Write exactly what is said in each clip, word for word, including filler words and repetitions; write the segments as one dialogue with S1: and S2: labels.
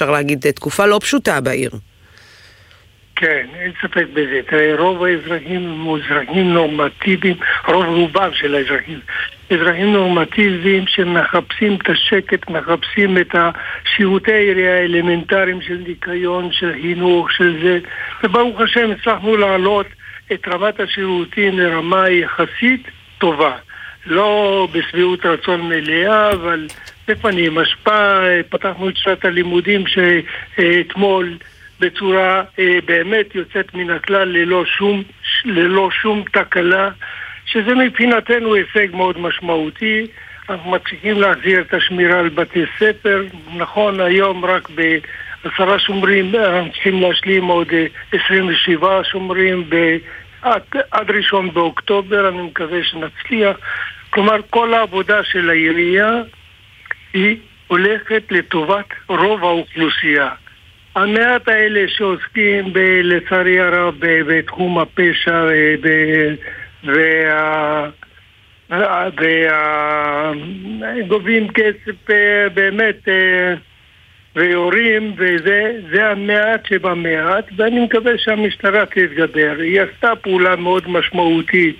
S1: אפשר להגיד, תקופה לא פשוטה בעיר.
S2: כן, אין ספק בזה. תראה, רוב האזרחים הם אזרחים נורמטיביים, רוב רובם של האזרחים, אזרחים נורמטיביים שמחפשים את השקט, מחפשים את השירותי העירייה האלמנטריים של ניקיון, של חינוך, של זה, וברוך השם הצלחנו לעלות את רמת השירותים לרמה יחסית טובה. לא בסביעות רצון מלאה, אבל לפנים השפעה. פתחנו את שנת הלימודים שאתמול בצורה אה, באמת יוצאת מן הכלל, ללא שום, ללא שום תקלה, שזה מבחינתנו הישג מאוד משמעותי. אנחנו מצליחים להחזיר את השמירה על בתי ספר. נכון, היום רק בעשרה שומרים, אנחנו צריכים להשלים עוד עשרים ושבעה שומרים ב... עד, עד ראשון באוקטובר, אני מקווה שנצליח. כלומר, כל העבודה של העירייה היא הולכת לטובת רוב האוכלוסייה. המעט האלה שעוסקים ב- לצערי הרב ב- בתחום הפשע וגובים כסף באמת ויורים, וזה זה המעט שבמעט, ואני מקווה שהמשטרה תתגבר. היא עשתה פעולה מאוד משמעותית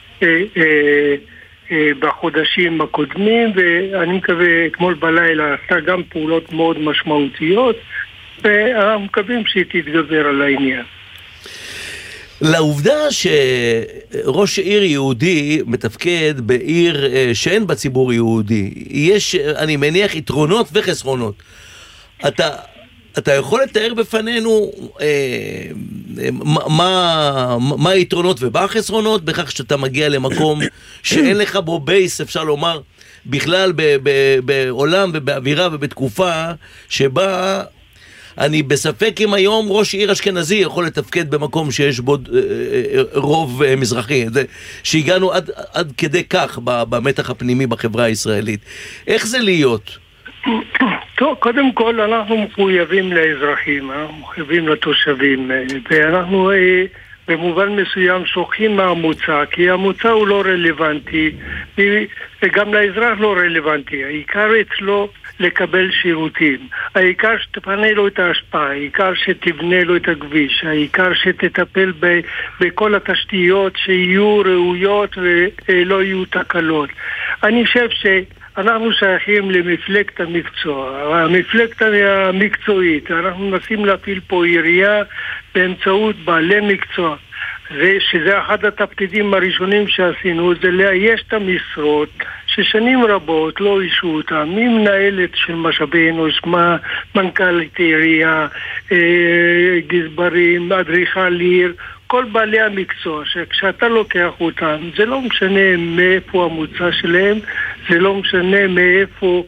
S2: בחודשים הקודמים, ואני מקווה אתמול בלילה עשתה גם פעולות מאוד משמעותיות, ואנחנו מקווים שהיא תתגבר על העניין.
S3: לעובדה שראש עיר יהודי מתפקד בעיר שאין בה ציבור יהודי, יש, אני מניח, יתרונות וחסרונות. אתה, אתה יכול לתאר בפנינו אה, מה, מה היתרונות ומה החסרונות בכך שאתה מגיע למקום שאין לך בו בייס, אפשר לומר, בכלל ב, ב, בעולם ובאווירה ובתקופה שבה אני בספק אם היום ראש עיר אשכנזי יכול לתפקד במקום שיש בו רוב מזרחי, שהגענו עד, עד כדי כך במתח הפנימי בחברה הישראלית. איך זה להיות?
S2: טוב, קודם כל אנחנו מחויבים לאזרחים, אנחנו מחויבים לתושבים, ואנחנו במובן מסוים שוכחים מהמוצא, כי המוצא הוא לא רלוונטי, וגם לאזרח לא רלוונטי. העיקר אצלו לקבל שירותים, העיקר שתפנה לו את ההשפעה, העיקר שתבנה לו את הכביש, העיקר שתטפל ב- בכל התשתיות שיהיו ראויות ולא יהיו תקלות. אני חושב שאנחנו שייכים למפלגת המקצוע, המפלגת המקצועית. אנחנו מנסים להפעיל פה עירייה באמצעות בעלי מקצוע, ושזה אחד התפקידים הראשונים שעשינו, זה לאייש את המשרות ששנים רבות לא אישו אותם. מי מנהלת של משאבי אנוש, מה מנכ"לית עירייה, גזברים, אדריכל עיר, כל בעלי המקצוע, שכשאתה לוקח אותם, זה לא משנה מאיפה המוצא שלהם, זה לא משנה מאיפה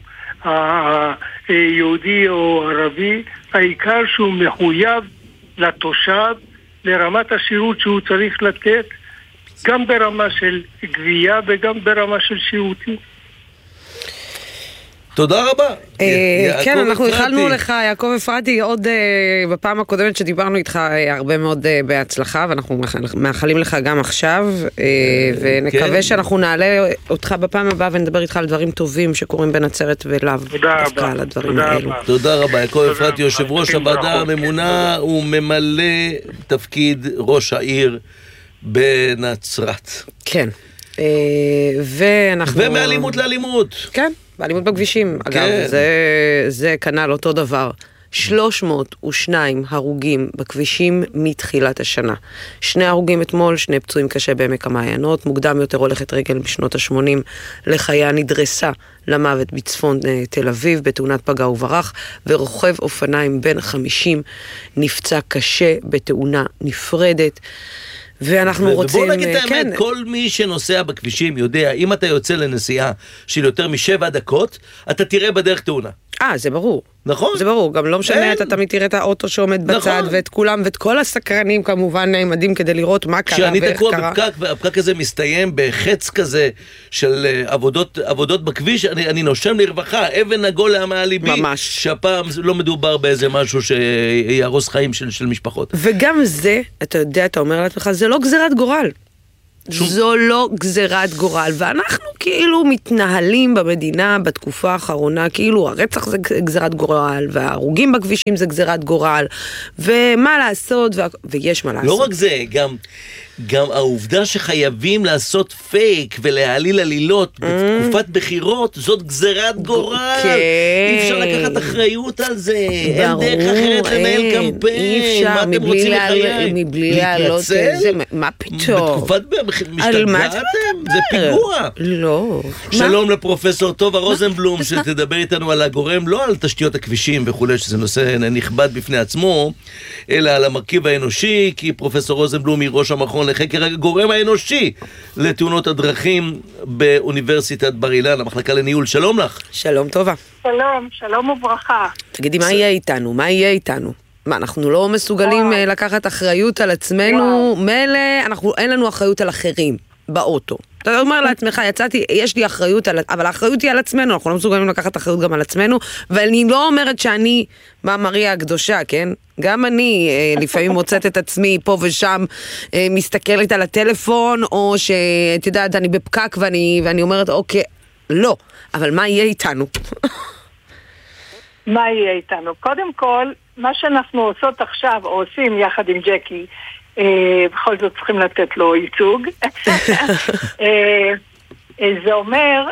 S2: היהודי או ערבי, העיקר שהוא מחויב לתושב, לרמת השירות שהוא צריך לתת, גם ברמה של גבייה וגם ברמה של שירותים.
S3: תודה רבה.
S1: כן, אנחנו איחלנו לך, יעקב אפרתי, עוד בפעם הקודמת שדיברנו איתך הרבה מאוד בהצלחה, ואנחנו מאחלים לך גם עכשיו, ונקווה שאנחנו נעלה אותך בפעם הבאה ונדבר איתך על דברים טובים שקורים בנצרת ולאו דווקא על הדברים האלו.
S3: תודה רבה. יעקב אפרתי, יושב ראש הוועדה הממונה, הוא ממלא תפקיד ראש העיר בנצרת.
S1: כן. ואנחנו...
S3: ומאלימות לאלימות.
S1: כן. באלימות בכבישים, אגב, זה, זה כנ"ל אותו דבר. שלוש מאות ושתיים הרוגים בכבישים מתחילת השנה. שני הרוגים אתמול, שני פצועים קשה בעמק המעיינות. מוקדם יותר הולכת רגל בשנות ה-שמונים לחיה נדרסה למוות בצפון תל אביב בתאונת פגע וברח, ורוכב אופניים בן חמישים נפצע קשה בתאונה נפרדת. ואנחנו רוצים...
S3: ובוא נגיד את האמת, כל מי שנוסע בכבישים יודע, אם אתה יוצא לנסיעה של יותר משבע דקות, אתה תראה בדרך תאונה.
S1: אה, זה ברור.
S3: נכון.
S1: זה ברור, גם לא משנה, אתה תמיד תראה את האוטו שעומד בצד, ואת כולם, ואת כל הסקרנים כמובן נעמדים כדי לראות מה קרה ואיך קרה.
S3: כשאני תקוע בפקק, והפקק הזה מסתיים בחץ כזה של עבודות, עבודות בכביש, אני, אני נושם לרווחה, אבן עגול מעל ליבי. ממש. שהפעם לא מדובר באיזה משהו שיהרוס חיים של, של משפחות.
S1: וגם זה, אתה יודע, אתה אומר לעצמך, זה לא גזירת גורל.
S3: שום...
S1: זו לא גזירת גורל, ואנחנו כאילו מתנהלים במדינה בתקופה האחרונה, כאילו הרצח זה גזירת גורל, וההרוגים בכבישים זה גזירת גורל, ומה לעשות, ו... ויש מה לעשות.
S3: לא רק זה, גם... גם העובדה שחייבים לעשות פייק ולהעליל עלילות בתקופת בחירות, זאת גזירת גורל. אי אפשר לקחת אחריות על זה. אין דרך אחרת לנהל קמפיין. מה אתם רוצים לחיי?
S1: מבלי להעלות את זה. מה פתאום?
S3: בתקופת משתגעתם? זה פיגוע.
S1: לא.
S3: שלום לפרופסור טובה רוזנבלום, שתדבר איתנו על הגורם, לא על תשתיות הכבישים וכולי, שזה נושא נכבד בפני עצמו, אלא על המרכיב האנושי, כי פרופסור רוזנבלום היא ראש המכון לחקר הגורם האנושי לתאונות הדרכים באוניברסיטת בר אילן, המחלקה לניהול. שלום לך.
S1: שלום טובה.
S2: שלום, שלום וברכה.
S1: תגידי, מה יהיה איתנו? מה יהיה איתנו? מה, אנחנו לא מסוגלים לקחת אחריות על עצמנו? מלא, אנחנו, אין לנו אחריות על אחרים באוטו. אתה אומר לעצמך, יצאתי, יש לי אחריות, על, אבל האחריות היא על עצמנו, אנחנו לא מסוגלים לקחת אחריות גם על עצמנו, ואני לא אומרת שאני, מה מריה הקדושה, כן? גם אני אה, לפעמים מוצאת את עצמי פה ושם, אה, מסתכלת על הטלפון, או שאת יודעת, אני בפקק ואני, ואני אומרת, אוקיי, לא, אבל מה יהיה איתנו?
S2: מה יהיה איתנו? קודם כל, מה שאנחנו עושות עכשיו, או עושים יחד עם ג'קי, בכל זאת צריכים לתת לו ייצוג. זה אומר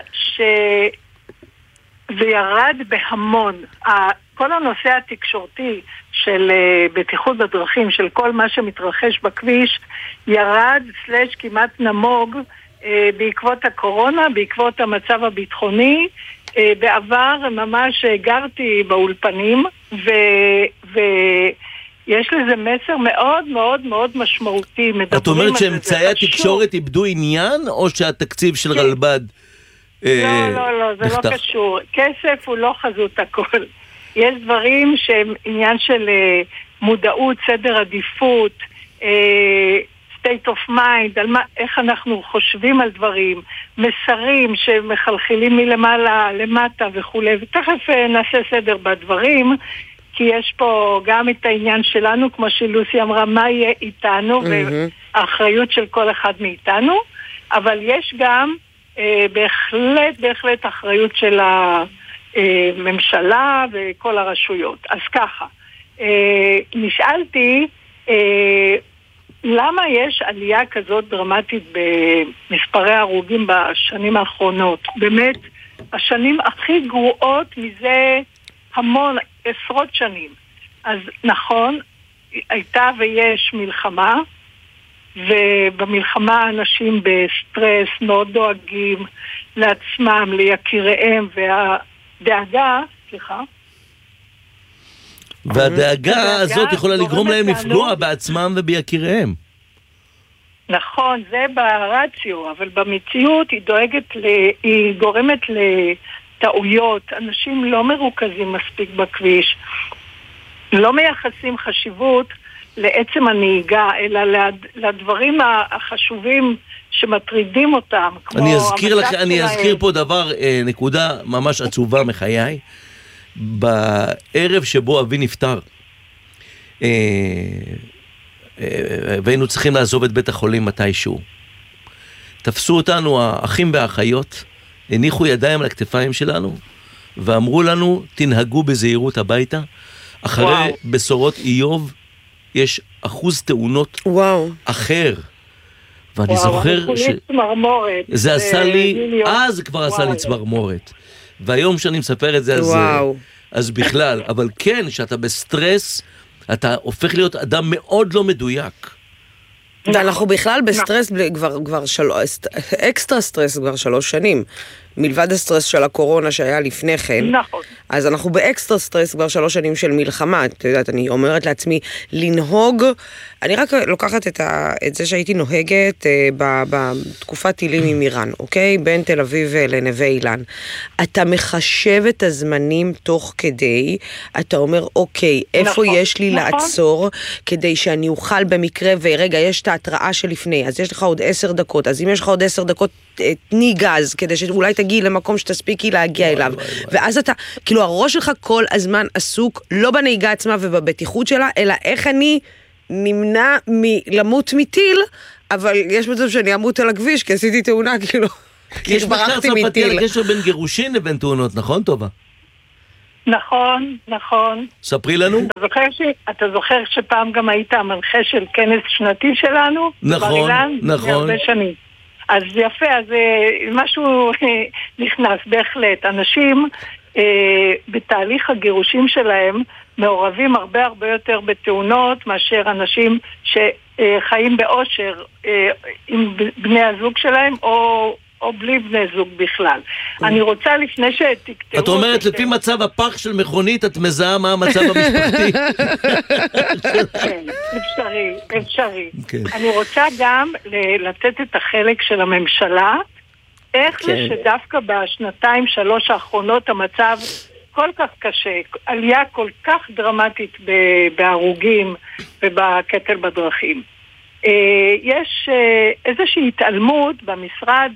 S2: שזה ירד בהמון. כל הנושא התקשורתי של בטיחות בדרכים, של כל מה שמתרחש בכביש, ירד סלש כמעט נמוג בעקבות הקורונה, בעקבות המצב הביטחוני. בעבר ממש גרתי באולפנים ו... ו... יש לזה מסר מאוד מאוד מאוד משמעותי.
S3: את אומרת שאמצעי התקשורת איבדו עניין, או שהתקציב של רלב"ד
S2: לא, לא, לא, זה לא קשור. כסף הוא לא חזות הכל. יש דברים שהם עניין של מודעות, סדר עדיפות, state of mind, על מה, איך אנחנו חושבים על דברים, מסרים שמחלחלים מלמעלה למטה וכו'. ותכף נעשה סדר בדברים, כי יש פה גם את העניין שלנו, כמו שלוסי אמרה, מה יהיה איתנו, mm-hmm. והאחריות של כל אחד מאיתנו, אבל יש גם אה, בהחלט, בהחלט אחריות של הממשלה וכל הרשויות. אז ככה, אה, נשאלתי, אה, למה יש עלייה כזאת דרמטית במספרי הרוגים בשנים האחרונות? באמת, השנים הכי גרועות מזה המון, עשרות שנים. אז נכון, הייתה ויש מלחמה, ובמלחמה אנשים בסטרס מאוד דואגים לעצמם, ליקיריהם, והדאגה, סליחה,
S3: והדאגה הזאת יכולה לגרום להם לפגוע בעצמם וביקיריהם.
S2: נכון, זה ברציו, אבל במציאות היא דואגת, היא גורמת לטעויות. אנשים לא מרוכזים מספיק בכביש, לא מייחסים חשיבות לעצם הנהיגה, אלא לדברים החשובים שמטרידים אותם.
S3: אני אזכיר לך, אני אזכיר פה דבר, נקודה ממש עצובה מחיי. בערב שבו אבי נפטר, והיינו צריכים לעזוב את בית החולים מתישהו, תפסו אותנו האחים והאחיות, הניחו ידיים על הכתפיים שלנו, ואמרו לנו, תנהגו בזהירות הביתה. אחרי וואו. בשורות איוב, יש אחוז תאונות וואו. אחר. ואני וואו, זוכר ש...
S2: צמרמורת.
S3: זה עשה לי, מיליון. אז כבר וואו. עשה לי צמרמורת. והיום שאני מספר את זה, אז, אז בכלל. אבל כן, שאתה בסטרס, אתה הופך להיות אדם מאוד לא מדויק.
S1: ואנחנו בכלל בסטרס, כבר, כבר שלוש, אקסטרה סטרס כבר שלוש שנים. מלבד הסטרס של הקורונה שהיה לפני כן. נכון. אז אנחנו באקסטרה סטרס כבר שלוש שנים של מלחמה. את יודעת, אני אומרת לעצמי, לנהוג, אני רק לוקחת את, ה, את זה שהייתי נוהגת אה, ב, בתקופת טילים עם איראן, אוקיי? בין תל אביב לנווה אילן. אתה מחשב את הזמנים תוך כדי, אתה אומר, אוקיי, איפה נכון, יש לי נכון. לעצור, כדי שאני אוכל במקרה, ורגע, יש את ההתראה שלפני, אז יש לך עוד עשר דקות, אז אם יש לך עוד עשר דקות, תני גז, כדי שאולי תגיעי למקום שתספיקי להגיע וואי, אליו. וואי, וואי. ואז אתה, כאילו הראש שלך כל הזמן עסוק, לא בנהיגה עצמה ובבטיחות שלה, אלא איך אני נמנע מלמות מטיל, אבל יש מצב שאני אמות על הכביש, כי עשיתי תאונה, כאילו,
S3: יש מחקר צרפתי על הקשר בין גירושין לבין תאונות, נכון טובה?
S4: נכון, נכון.
S3: ספרי לנו.
S4: אתה זוכר, ש... אתה זוכר שפעם גם היית המנחה של כנס שנתי שלנו?
S3: נכון, נכון.
S4: הרבה שנים. אז יפה, אז משהו נכנס, בהחלט. אנשים אה, בתהליך הגירושים שלהם מעורבים הרבה הרבה יותר בתאונות מאשר אנשים שחיים באושר אה, עם בני הזוג שלהם או... או בלי בני זוג בכלל. אני רוצה לפני שתקטעו...
S3: את אומרת, לפי מצב הפח של מכונית, את מזהה מה המצב המשפחתי.
S4: כן, אפשרי, אפשרי. אני רוצה גם לתת את החלק של הממשלה, איך זה שדווקא בשנתיים, שלוש האחרונות, המצב כל כך קשה, עלייה כל כך דרמטית בהרוגים ובקטל בדרכים. יש איזושהי התעלמות במשרד,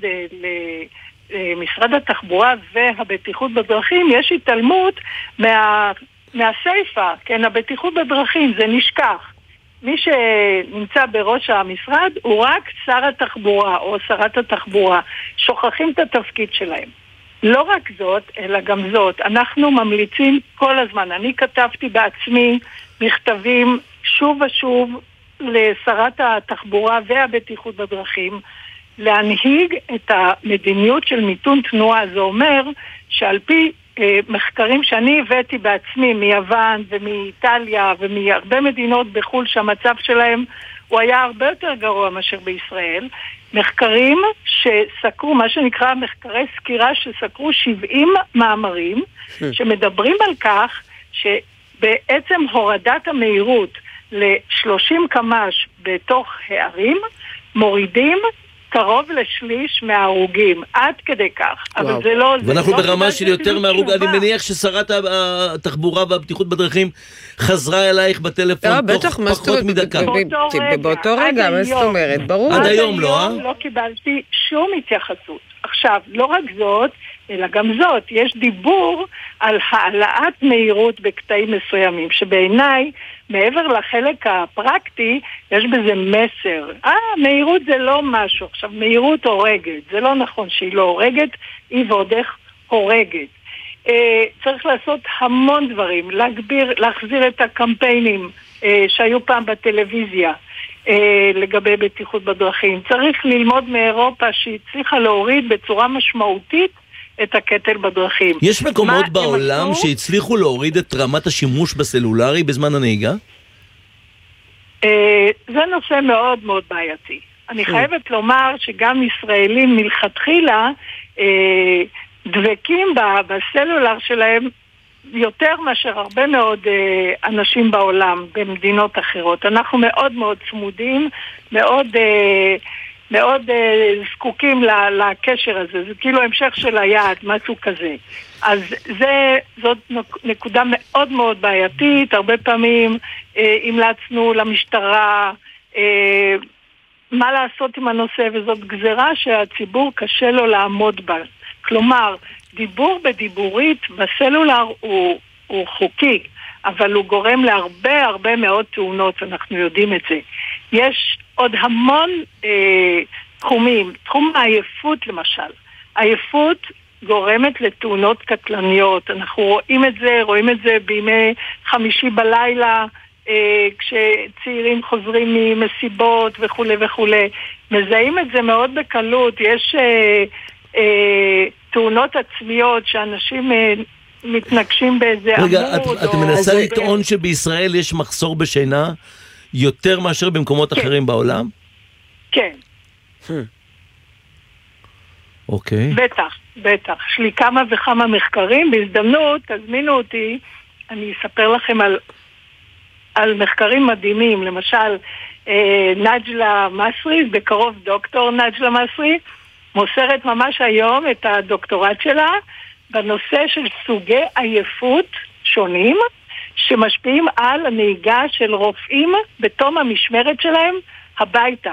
S4: למשרד התחבורה והבטיחות בדרכים, יש התעלמות מה, מהסייפה, כן, הבטיחות בדרכים, זה נשכח. מי שנמצא בראש המשרד הוא רק שר התחבורה או שרת התחבורה, שוכחים את התפקיד שלהם. לא רק זאת, אלא גם זאת, אנחנו ממליצים כל הזמן, אני כתבתי בעצמי מכתבים שוב ושוב, לשרת התחבורה והבטיחות בדרכים להנהיג את המדיניות של מיתון תנועה. זה אומר שעל פי אה, מחקרים שאני הבאתי בעצמי מיוון ומאיטליה ומהרבה מדינות בחול שהמצב שלהם הוא היה הרבה יותר גרוע מאשר בישראל, מחקרים שסקרו, מה שנקרא מחקרי סקירה שסקרו שבעים מאמרים שמדברים על כך שבעצם הורדת המהירות ל-שלושים קמ"ש בתוך הערים, מורידים קרוב לשליש מההרוגים, עד כדי כך. אבל זה לא...
S3: ואנחנו ברמה של יותר מההרוג, אני מניח ששרת התחבורה והבטיחות בדרכים חזרה אלייך בטלפון תוך פחות מדקה.
S1: באותו רגע, מה זאת אומרת? ברור.
S3: עד היום לא, אה?
S4: לא קיבלתי שום התייחסות. עכשיו, לא רק זאת, אלא גם זאת, יש דיבור על העלאת מהירות בקטעים מסוימים, שבעיניי, מעבר לחלק הפרקטי, יש בזה מסר. אה, מהירות זה לא משהו. עכשיו, מהירות הורגת. זה לא נכון שהיא לא הורגת, היא ועוד איך הורגת. אה, צריך לעשות המון דברים, להגביר, להחזיר את הקמפיינים אה, שהיו פעם בטלוויזיה, אה, לגבי בטיחות בדרכים. צריך ללמוד מאירופה שהצליחה להוריד בצורה משמעותית את הקטל בדרכים.
S3: יש מקומות בעולם שהצליחו להוריד את רמת השימוש בסלולרי בזמן הנהיגה?
S4: זה נושא מאוד מאוד בעייתי. אני חייבת לומר שגם ישראלים מלכתחילה דבקים בסלולר שלהם יותר מאשר הרבה מאוד אנשים בעולם במדינות אחרות. אנחנו מאוד מאוד צמודים, מאוד... מאוד uh, זקוקים לקשר הזה, זה כאילו המשך של היעד, משהו כזה. אז זה, זאת נקודה מאוד מאוד בעייתית, הרבה פעמים uh, המלצנו למשטרה uh, מה לעשות עם הנושא, וזאת גזרה שהציבור קשה לו לעמוד בה. כלומר, דיבור בדיבורית בסלולר הוא, הוא חוקי, אבל הוא גורם להרבה הרבה מאוד תאונות, אנחנו יודעים את זה. יש עוד המון אה, תחומים, תחום העייפות למשל. עייפות גורמת לתאונות קטלניות, אנחנו רואים את זה, רואים את זה בימי חמישי בלילה, אה, כשצעירים חוזרים ממסיבות וכו' וכו'. מזהים את זה מאוד בקלות, יש אה, אה, תאונות עצמיות שאנשים... אה, מתנגשים באיזה עמוד.
S3: רגע, את, את מנסה לטעון שבישראל יש מחסור בשינה יותר מאשר במקומות כן. אחרים בעולם?
S4: כן.
S3: אוקיי.
S4: Okay. בטח, בטח. יש לי כמה וכמה מחקרים, בהזדמנות, תזמינו אותי, אני אספר לכם על, על מחקרים מדהימים, למשל, אה, נג'לה מסרי, בקרוב דוקטור נג'לה מסרי, מוסרת ממש היום את הדוקטורט שלה, בנושא של סוגי עייפות שונים שמשפיעים על הנהיגה של רופאים בתום המשמרת שלהם הביתה.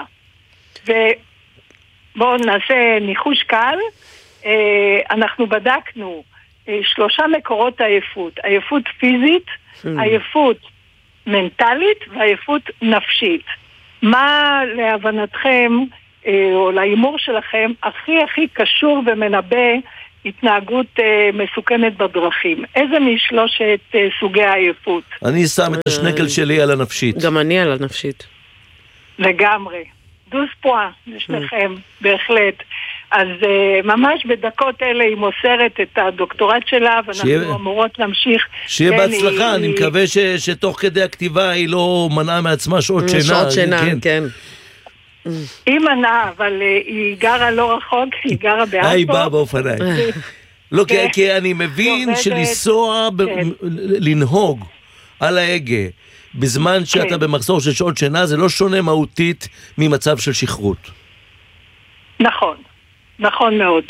S4: ובואו נעשה ניחוש קל. אנחנו בדקנו שלושה מקורות עייפות. עייפות פיזית, עייפות מנטלית ועייפות נפשית. מה להבנתכם, או להימור שלכם, הכי הכי קשור ומנבא התנהגות אה, מסוכנת בדרכים? איזה משלושת אה, סוגי העייפות?
S3: אני שם את השנקל שלי על הנפשית.
S1: גם אני על הנפשית.
S4: לגמרי. דוס פואה, לשניכם, בהחלט. אז uh, ממש בדקות אלה היא מוסרת את הדוקטורט שלה, ואנחנו שיה... אמורות להמשיך.
S3: שיהיה כן, בהצלחה, היא... אני מקווה ש... שתוך כדי הכתיבה היא לא מנעה מעצמה שעות שינה.
S1: שעות שינה, כן. כן.
S4: היא מנעה, אבל uh, היא גרה לא רחוק, היא גרה באפו.
S3: היא באה באופניים. לא, כי, כי אני מבין שלנסוע, ב... כן. לנהוג על ההגה, בזמן שאתה כן. במחסור של שעות שינה, זה לא שונה מהותית ממצב של שכרות.
S4: נכון. נכון מאוד.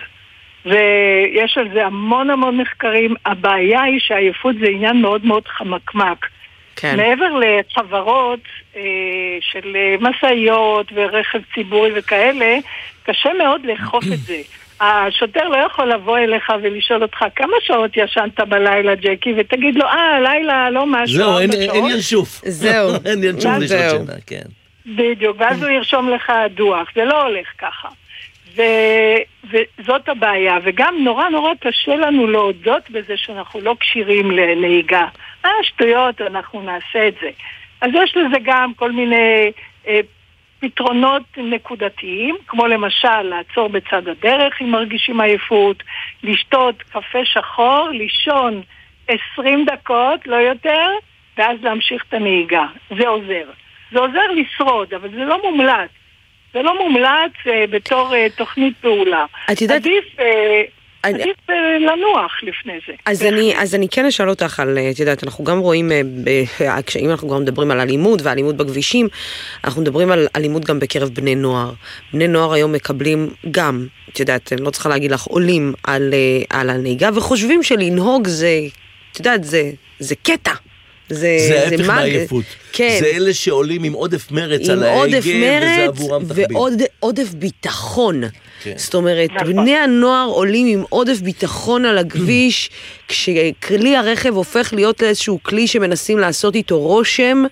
S4: ויש על זה המון המון מחקרים. הבעיה היא שהעייפות זה עניין מאוד מאוד חמקמק. כן. מעבר לחברות אה, של מסעיות ורכב ציבורי וכאלה, קשה מאוד לאכוף את זה. השוטר לא יכול לבוא אליך ולשאול אותך כמה שעות ישנת בלילה, ג'קי, ותגיד לו, אה, לילה לא משהו.
S3: זהו, אין, אין ינשוף.
S1: זהו.
S3: אין ינשוף לשעות שינה, כן.
S4: בדיוק, ואז הוא ירשום לך דוח. זה לא הולך ככה. ו... וזאת הבעיה, וגם נורא נורא קשה לנו להודות בזה שאנחנו לא קשירים לנהיגה. אה, שטויות, אנחנו נעשה את זה. אז יש לזה גם כל מיני אה, פתרונות נקודתיים, כמו למשל לעצור בצד הדרך אם מרגישים עייפות, לשתות קפה שחור, לישון עשרים דקות, לא יותר, ואז להמשיך את הנהיגה. זה עוזר. זה עוזר לשרוד, אבל זה לא מומלץ. זה לא מומלץ אה, בתור אה, תוכנית פעולה.
S1: את יודעת...
S4: עדיף, אה, אני... עדיף אה, לנוח לפני זה.
S1: אז אני, אז אני כן אשאל אותך על, את יודעת, אנחנו גם רואים, אה, אם אנחנו גם מדברים על אלימות ואלימות בכבישים, אנחנו מדברים על אלימות גם בקרב בני נוער. בני נוער היום מקבלים גם, את יודעת, אני לא צריכה להגיד לך, עולים על, אה, על הנהיגה, וחושבים שלנהוג זה, את יודעת, זה, זה קטע.
S3: זה, זה ההפך מהעייפות. כן. זה אלה שעולים עם עודף מרץ על ההגה, וזה עבורם תחביב.
S1: ועודף ביטחון. כן. זאת אומרת, בני הנוער עולים עם עודף ביטחון על הכביש, כשכלי הרכב הופך להיות לאיזשהו כלי שמנסים לעשות איתו רושם,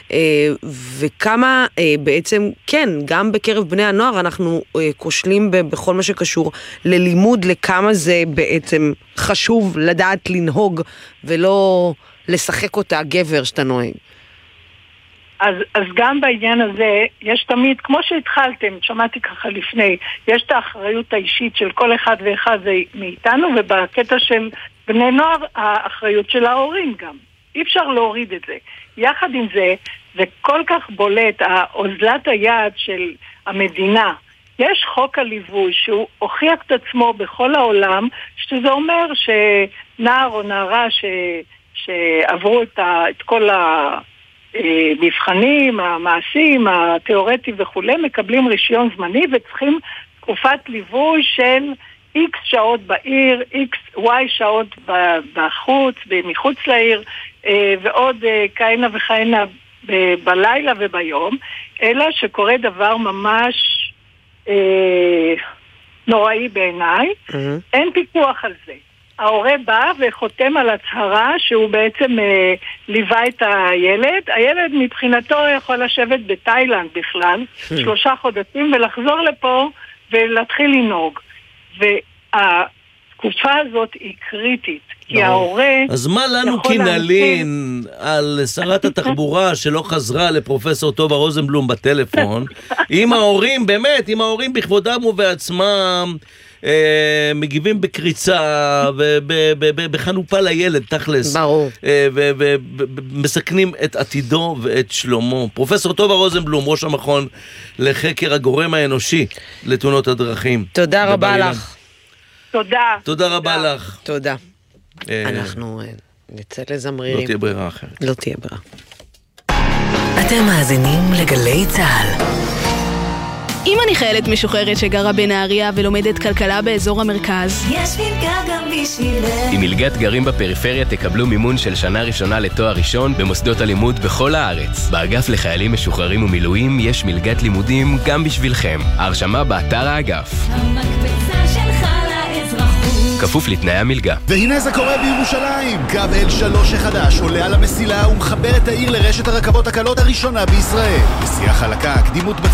S1: וכמה בעצם, כן, גם בקרב בני הנוער אנחנו כושלים בכל מה שקשור ללימוד, לכמה זה בעצם חשוב לדעת לנהוג, ולא... לשחק אותה גבר שאתה נוהג.
S4: אז, אז גם בעניין הזה, יש תמיד, כמו שהתחלתם, שמעתי ככה לפני, יש את האחריות האישית של כל אחד ואחד מאיתנו, ובקטע של בני נוער, האחריות של ההורים גם. אי אפשר להוריד את זה. יחד עם זה, זה כל כך בולט, האוזלת היד של המדינה, יש חוק הליווי שהוא הוכיח את עצמו בכל העולם, שזה אומר שנער או נערה ש... שעברו את, ה, את כל המבחנים, המעשים, התיאורטיים וכו', מקבלים רישיון זמני וצריכים תקופת ליווי של X שעות בעיר, X, Y שעות בחוץ, מחוץ לעיר, ועוד כהנה וכהנה בלילה וביום, אלא שקורה דבר ממש אה, נוראי בעיניי, mm-hmm. אין פיקוח על זה. ההורה בא וחותם על הצהרה שהוא בעצם אה, ליווה את הילד. הילד מבחינתו יכול לשבת בתאילנד בכלל, שלושה חודשים, ולחזור לפה ולהתחיל לנהוג. והתקופה הזאת היא קריטית, כי ההורה...
S3: אז מה לנו כנלין על שרת התחבורה שלא חזרה לפרופסור טובה רוזנבלום בטלפון, עם ההורים, באמת, עם ההורים בכבודם ובעצמם... מגיבים בקריצה ובחנופה לילד תכלס,
S1: ברור,
S3: ומסכנים את עתידו ואת שלומו. פרופסור טובה רוזנבלום, ראש המכון לחקר הגורם האנושי לתאונות הדרכים,
S1: תודה רבה לך.
S4: תודה.
S3: תודה רבה לך.
S1: תודה. אנחנו נצא לזמרירים,
S3: לא תהיה ברירה אחרת.
S1: לא תהיה ברירה.
S5: אתם מאזינים לגלי צהל.
S6: אם אני חיילת משוחררת שגרה בנהריה ולומדת כלכלה באזור המרכז,
S5: יש מלגה גם בשבילך.
S7: עם מלגת גרים בפריפריה תקבלו מימון של שנה ראשונה לתואר ראשון במוסדות הלימוד בכל הארץ. באגף לחיילים משוחררים ומילואים יש מלגת לימודים גם בשבילכם. ההרשמה באתר האגף.
S5: המקפצה שלך לאזרחות.
S7: כפוף לתנאי המלגה.
S8: והנה זה קורה בירושלים. קו אל שלוש החדש עולה על המסילה ומחבר את העיר לרשת הרכבות הקלות הראשונה בישראל. נסיעה חלקה, קדימות בצ...